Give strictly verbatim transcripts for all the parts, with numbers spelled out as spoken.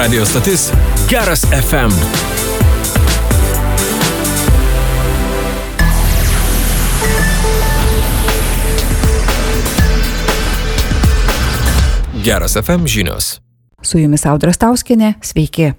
Radio stotis Geras F M. Geras F M žinios. Su jumis Audra Stauskienė, sveiki.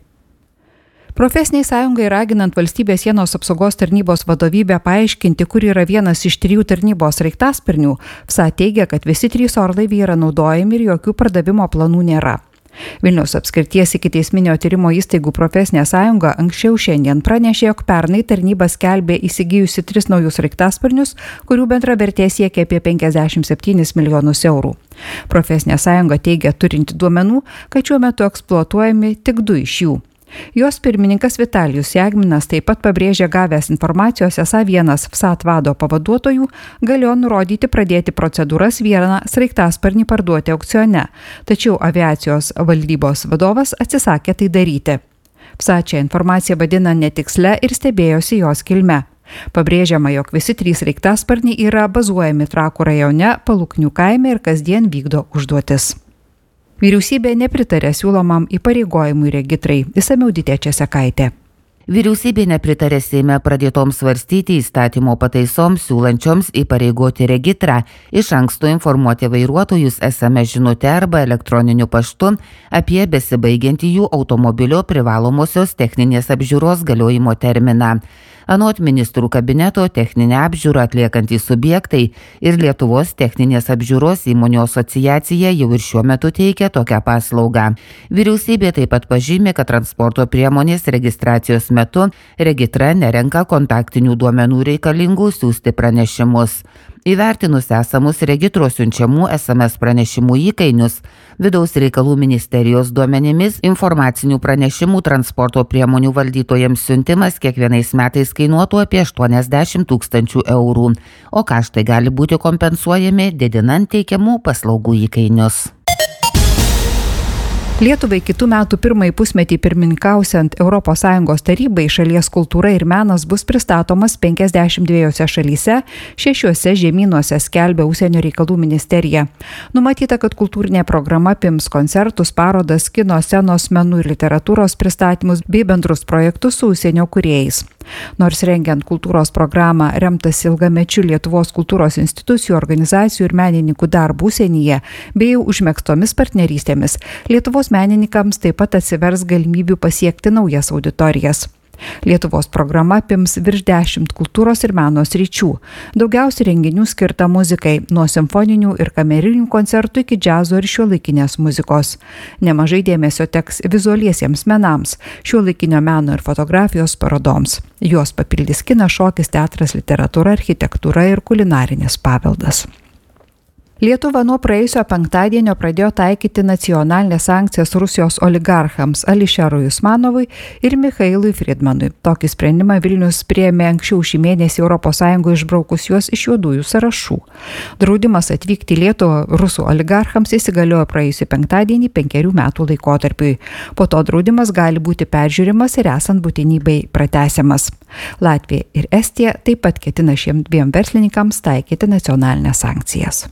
Profesiniai sąjungai raginant valstybės sienos apsaugos tarnybos vadovybę paaiškinti, kur yra vienas iš trijų tarnybos sraigtasparnių, F S A teigia, kad visi trys orlaiviai yra naudojami ir jokių pardavimo planų nėra. Vilniaus apskrities ikiteisminio tyrimo įstaigų profesinė sąjunga anksčiau šiandien pranešė, jog pernai tarnyba skelbė įsigijusi tris naujus sraigtasparnius, kurių bendra vertė siekia apie penkiasdešimt septynis milijonus eurų. Profesinė sąjunga teigia turinti duomenų, kad šiuo metu eksploatuojami tik du iš jų. Jos pirmininkas Vitalijus Jagminas taip pat pabrėžė gavęs informacijos, esą vienas F S A vado pavaduotojų galėjo nurodyti pradėti procedūras vieną sraigtasparnį parduoti aukcione, tačiau aviacijos valdybos vadovas atsisakė tai daryti. F S A čia informaciją vadina netikslia ir stebėjosi jos kilme. Pabrėžiama, jog visi trys sraigtasparniai yra bazuojami Trakų rajone, Paluknių kaime ir kasdien vykdo užduotis. Vyriausybė nepritarė siūlomam įpareigojimui regitrai. Išsamiau Ditė Česekaitė. Vyriausybė nepritarė Seime pradėtoms svarstyti įstatymo pataisoms siūlančioms įpareigoti regitrą, iš anksto informuoti vairuotojus es em es žinute arba elektroniniu paštu apie besibaigiantį jų automobilio privalomosios techninės apžiūros galiojimo terminą. Anot ministrų kabineto techninę apžiūrą atliekantys subjektai ir Lietuvos techninės apžiūros įmonių asociacija jau ir šiuo metu teikia tokią paslaugą. Vyriausybė taip pat pažymė, kad transporto priemonės registracijos metu regitra nerenka kontaktinių duomenų reikalingų siųsti pranešimus. Įvertinus esamus regitro siunčiamų es em es pranešimų įkainius, Vidaus reikalų ministerijos duomenimis informacinių pranešimų transporto priemonių valdytojams siuntimas kiekvienais metais kainuotų apie aštuoniasdešimt tūkstančių eurų, o kaštai gali būti kompensuojami didinant teikiamų paslaugų įkainius. Lietuvai kitų metų pirmąjį pusmetį pirmininkausiant Europos Sąjungos tarybai šalies kultūra ir menas bus pristatomas penkiasdešimt dviejose šalyse, šešiuose žemynuose, skelbia Užsienio reikalų ministerija. Numatyta, kad kultūrinė programa apims koncertus, parodas, kino scenos, menų ir literatūros pristatymus bei bendrus projektus su užsienio kūrėjais. Nors rengiant kultūros programą remtas ilgamečių Lietuvos kultūros institucijų, organizacijų ir menininkų darbų užsienyje bei užmegztomis partnerystėmis, Lietuvos menininkams taip pat atsivers galimybių pasiekti naujas auditorijas. Lietuvos programa apims virš dešimt kultūros ir meno sričių. Daugiausiai renginių skirta muzikai, nuo simfoninių ir kamerinių koncertų iki džiazo ir šiuolaikinės muzikos. Nemažai dėmesio teks vizualiesiems menams, šiuolaikinio meno ir fotografijos parodoms. Juos papildys kinas, šokis, teatras, literatūra, architektūra ir kulinarinis paveldas. Lietuva nuo praėjusio penktadienio pradėjo taikyti nacionalinės sankcijas Rusijos oligarchams Ališerui Usmanovui ir Michailui Friedmanui. Tokį sprendimą Vilnius priėmė anksčiau šį mėnesį Europos Sąjungoje išbraukus juos iš juodųjų sąrašų. Draudimas atvykti į Lietuvą rusų oligarchams įsigaliojo praėjusį penktadienį penkerių metų laikotarpiui. Po to draudimas gali būti peržiūrimas ir esant būtinybei pratęsiamas. Latvija ir Estija taip pat ketina šiem dviem verslininkams taikyti nacionalinės sankcijas.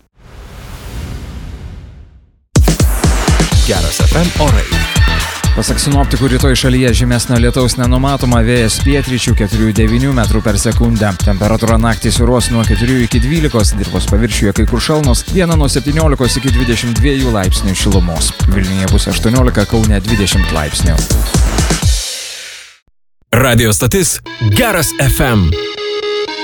Geras F M orai. Pasak sinoptikų, rytoj šalyje žymesnio lietaus nenumatoma, vėjas pietryčių keturių devynių metrų per sekundę. Temperatūra naktį svyruos nuo keturių iki dvylikos, dirvos paviršiuje kai kur šalnos, dieną nuo septyniolikos iki dvidešimt dviejų laipsnių šilumos. Vilniuje bus aštuoniolika, Kaune dvidešimt laipsnių. Radio stotis Geras F M.